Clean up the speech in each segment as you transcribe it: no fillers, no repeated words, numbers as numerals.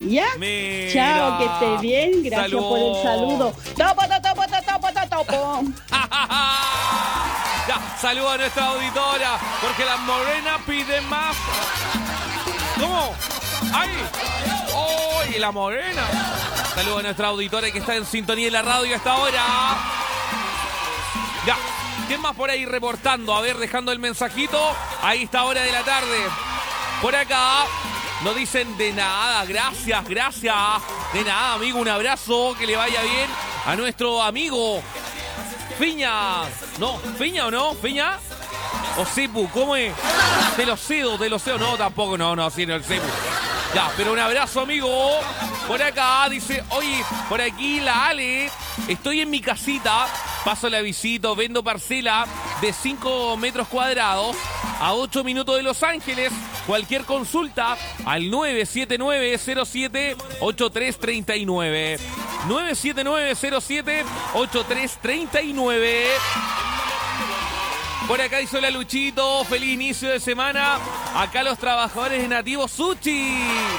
¿Ya? Mira. Chao, que esté bien. Gracias Salud. por el saludo. Topo. Ya, saludo a nuestra auditora, porque las morenas piden más. ¿Cómo? ¡Ay! ¡Oh! Y la morena. Saludo a nuestra auditora que está en sintonía de la radio a esta hora. Ya, ¿quién más por ahí reportando? A ver, dejando el mensajito. Ahí está, hora de la tarde. Por acá nos dicen de nada, gracias. De nada, amigo, un abrazo, que le vaya bien a nuestro amigo Fiña. No, ¿Fiña o no? ¿Fiña? ¿O Cepu? ¿Cómo es? Te lo cedo. No, tampoco, no, sí, no, el Cepu. Ya, pero un abrazo, amigo. Por acá dice, oye, por aquí la Ale, estoy en mi casita, paso la visita, vendo parcela de 5 metros cuadrados a 8 minutos de Los Ángeles. Cualquier consulta al 979-07-8339. 979-07-8339. Por acá hizo la Luchito, feliz inicio de semana. Acá los trabajadores de Nativo Sushi.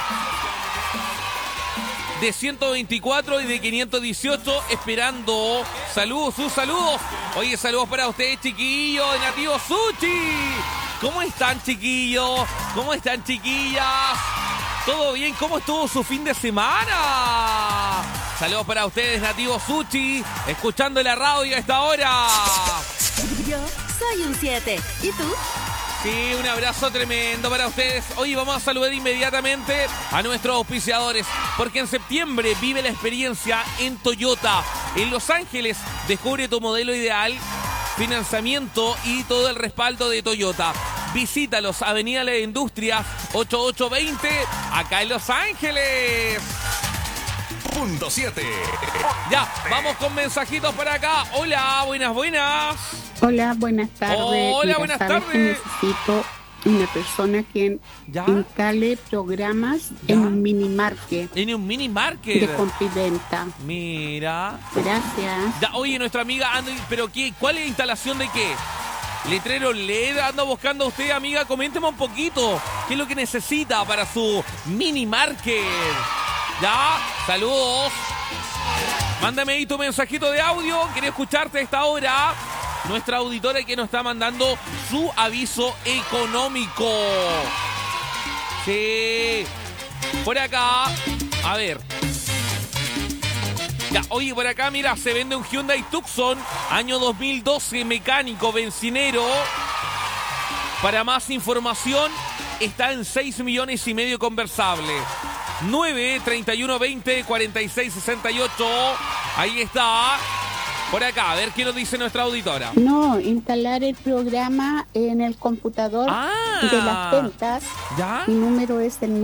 De 124 y de 518 esperando. Saludos, sus saludos. Oye, saludos para ustedes, chiquillos de Nativo Sushi. ¿Cómo están, chiquillos? ¿Cómo están, chiquillas? ¿Todo bien? ¿Cómo estuvo su fin de semana? Saludos para ustedes, Nativo Sushi, escuchando la radio a esta hora. Yo soy un 7. ¿Y tú? Sí, un abrazo tremendo para ustedes. Hoy vamos a saludar inmediatamente a nuestros auspiciadores, porque en septiembre vive la experiencia en Toyota. En Los Ángeles, descubre tu modelo ideal, financiamiento y todo el respaldo de Toyota. Visítalos, Avenida La Industria, 8820, acá en Los Ángeles. Punto 7. Ya, vamos con mensajitos para acá. Hola, buenas. Hola, buenas tardes. Hola, Mira, buenas ¿sabes tardes. que necesito una persona que ¿Ya? instale programas ¿Ya? en un mini market En un mini de market. compra-y-venta? Mira. Gracias. Ya, oye, nuestra amiga anda, pero ¿qué? ¿Cuál es la instalación de qué? Letrero LED, anda buscando usted, amiga, coménteme un poquito. ¿Qué es lo que necesita para su mini market? Ya, saludos. Mándame ahí tu mensajito de audio. Quería escucharte a esta hora. Nuestra auditora que nos está mandando su aviso económico. Sí. Por acá. A ver. Ya, oye, por acá, mira, se vende un Hyundai Tucson, año 2012, mecánico, bencinero. Para más información, está en 6,5 millones conversable. 9-31-20-46-68. Ahí está. Por acá, a ver qué nos dice nuestra auditora. No, instalar el programa en el computador de las ventas. ¿Ya? Mi número es el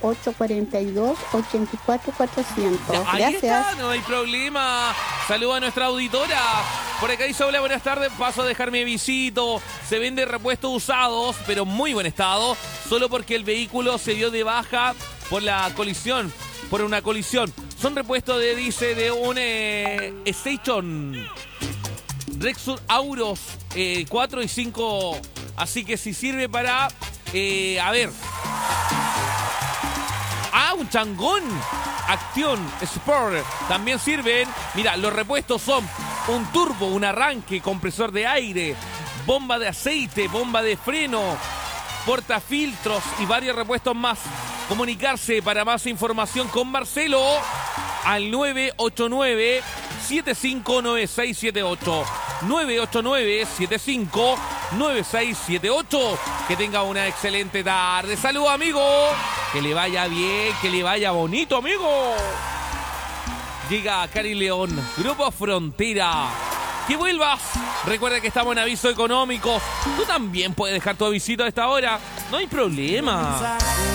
9842-84400. Ahí Gracias. está, no hay problema. Saluda a nuestra auditora. Por acá dice, hola, buenas tardes, paso a dejar mi visito. Se vende repuestos usados, pero muy buen estado, solo porque el vehículo se dio de baja por una colisión. Son repuestos de un Station Rexur Auros 4 y 5. Así que si sirve para... a ver. Un changón. Acción Sport. También sirven. Mira, los repuestos son un turbo, un arranque, compresor de aire, bomba de aceite, bomba de freno, portafiltros y varios repuestos más. Comunicarse para más información con Marcelo al 989-759678. 989-759678. Que tenga una excelente tarde. Saludos, amigo. Que le vaya bien, que le vaya bonito, amigo. Llega Cari León, Grupo Frontera. Que vuelvas. Recuerda que estamos en aviso económico. Tú también puedes dejar tu visita a esta hora. No hay problema.